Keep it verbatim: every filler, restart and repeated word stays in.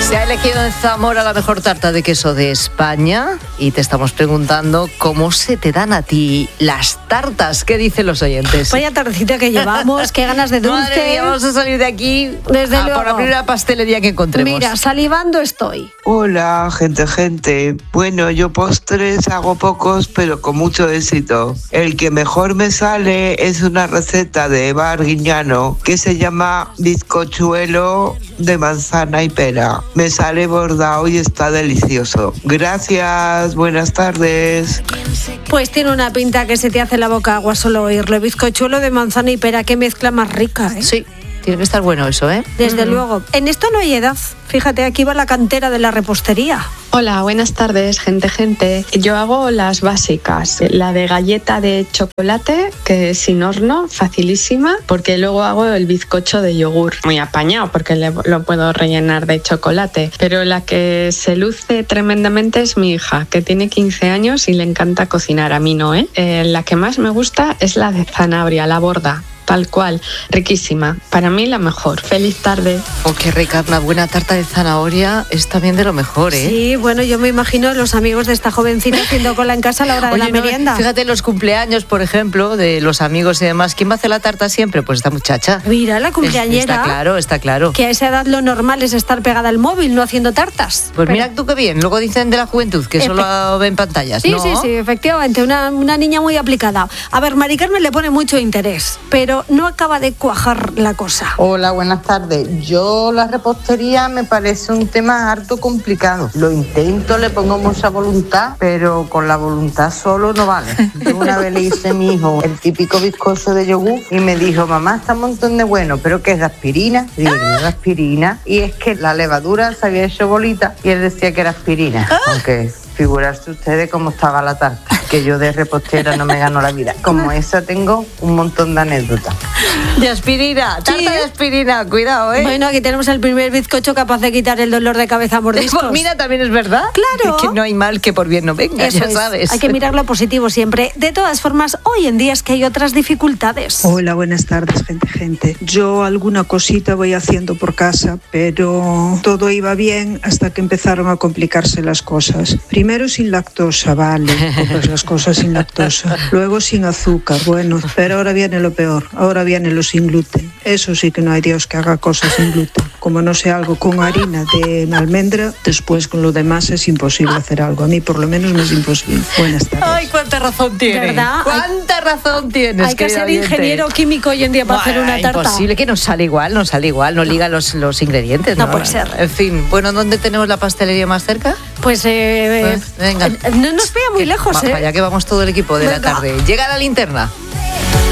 Se ha elegido en Zamora la mejor tarta de queso de España y te estamos preguntando cómo se te dan a ti las tartas. ¿Qué dicen los oyentes? Vaya tardecita que llevamos, qué ganas de dulce. Madre mía, vamos a salir de aquí Desde a luego. por la primera pastelería que encontremos. Mira, salivando estoy. Hola, gente, gente. Bueno, yo postres hago pocos, pero con mucho éxito. El que mejor me sale es una receta de Eva Arguiñano que se llama bizcochuelo de manzana y pera. Me sale bordado y está delicioso. Gracias, buenas tardes. Pues tiene una pinta que se te hace la boca agua solo oírlo. Bizcochuelo de manzana y pera, qué mezcla más rica, ¿eh? Sí, tiene que estar bueno eso, ¿eh? Desde Mm. luego. En esto no hay edad. Fíjate, aquí va la cantera de la repostería. Hola, buenas tardes, gente, gente. Yo hago las básicas, la de galleta de chocolate, que es sin horno, facilísima, porque luego hago el bizcocho de yogur, muy apañado, porque le, lo puedo rellenar de chocolate. Pero la que se luce tremendamente es mi hija, que tiene quince años y le encanta cocinar, a mí no, ¿eh? Eh, la que más me gusta es la de zanahoria, la borda. Tal cual, riquísima. Para mí la mejor. Feliz tarde. Oh, qué rica, una buena tarta de zanahoria es también de lo mejor, ¿eh? Sí, bueno, yo me imagino los amigos de esta jovencita haciendo cola en casa a la hora de Oye, la no, merienda. fíjate, los cumpleaños, por ejemplo, de los amigos y demás. ¿Quién va a hacer la tarta siempre? Pues esta muchacha. Mira, la cumpleañera. Está claro, está claro. Que a esa edad lo normal es estar pegada al móvil, no haciendo tartas. Pues Pero- mira tú qué bien. Luego dicen de la juventud que Efe- solo ven pantallas, Sí, ¿no? sí, sí, efectivamente, una, una niña muy aplicada. A ver, Mari Carmen le pone mucho interés, pero no acaba de cuajar la cosa. Hola, buenas tardes. Yo la repostería me parece un tema harto complicado. Lo intento, le pongo mucha voluntad, pero con la voluntad solo no vale. Yo una vez le hice a mi hijo el típico bizcocho de yogur y me dijo, mamá, está un montón de bueno, ¿pero qué es de aspirina? Y digo, no es de aspirina. Y es que la levadura se había hecho bolita y él decía que era aspirina. Aunque figurarse ustedes cómo estaba la tarta, que yo de repostera no me gano la vida. Como esa tengo un montón de anécdotas. De aspirina, tarta Sí. de aspirina, cuidado, ¿eh? Bueno, aquí tenemos el primer bizcocho capaz de quitar el dolor de cabeza a mordiscos. Pues mira, también es verdad. Claro. Es que no hay mal que por bien no venga, Eso ya es. sabes. Hay que mirar lo positivo siempre. De todas formas, hoy en día es que hay otras dificultades. Hola, buenas tardes, gente, gente. Yo alguna cosita voy haciendo por casa, pero todo iba bien hasta que empezaron a complicarse las cosas. Primero sin lactosa, vale, compras las cosas sin lactosa. Luego sin azúcar, bueno, pero ahora viene lo peor, ahora viene lo sin gluten. Eso sí que no hay Dios que haga cosas sin gluten. Como no sea algo con harina de almendra, después con lo demás es imposible hacer algo. A mí por lo menos me es imposible. Buenas tardes. Ay, cuánta razón tiene. ¿Verdad? Cuánta razón tienes. Hay que querida ser oyente. ingeniero químico hoy en día para hacer Bueno, una tarta. Imposible, que no sale igual, no sale igual, no, liga los, los ingredientes. No puede ser. En fin, bueno, ¿dónde tenemos la pastelería más cerca? Pues, eh, Pues, venga. eh, no nos vea muy lejos, Va- ¿eh? Vaya que vamos todo el equipo de la Venga. tarde. Llega la linterna.